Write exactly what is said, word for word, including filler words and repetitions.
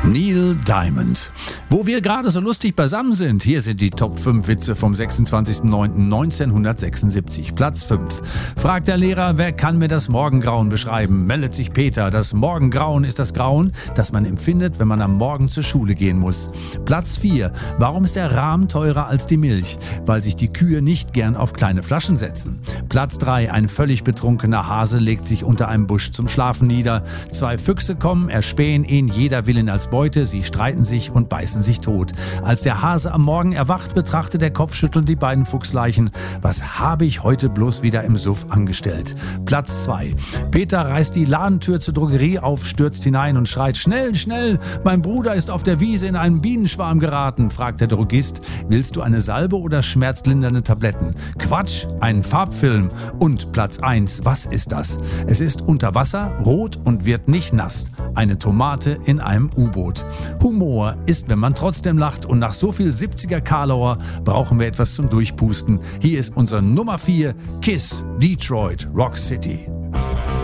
Neil Diamond. Wo wir gerade so lustig beisammen sind, hier sind die Top fünf Witze vom sechsundzwanzigsten neunten neunzehnhundertsechsundsiebzig. Platz fünf. Fragt der Lehrer, wer kann mir das Morgengrauen beschreiben? Meldet sich Peter. Das Morgengrauen ist das Grauen, das man empfindet, wenn man am Morgen zur Schule gehen muss. Platz vier. Warum ist der Rahm teurer als die Milch? Weil sich die Kühe nicht gern auf kleine Flaschen setzen. Platz drei. Ein völlig betrunkener Hase legt sich unter einem Busch zum Schlafen nieder. Zwei Füchse kommen, erspähen ihn, jeder will ihn als Beute, sie streiten sich und beißen sich tot. Als der Hase am Morgen erwacht, betrachtet der Kopfschüttelnd die beiden Fuchsleichen. Was habe ich heute bloß wieder im Suff angestellt? Platz zwei. Peter reißt die Ladentür zur Drogerie auf, stürzt hinein und schreit: Schnell, schnell! Mein Bruder ist auf der Wiese in einen Bienenschwarm geraten. Fragt der Drogist: Willst du eine Salbe oder schmerzlindernde Tabletten? Quatsch, einen Farbfilm. Und Platz eins. Was ist das? Es ist unter Wasser, rot und wird nicht nass. Eine Tomate in einem U-Boot. Humor ist, wenn man trotzdem lacht, und nach so viel siebziger Karlauer brauchen wir etwas zum Durchpusten. Hier ist unser Nummer vier, Kiss, Detroit, Rock City.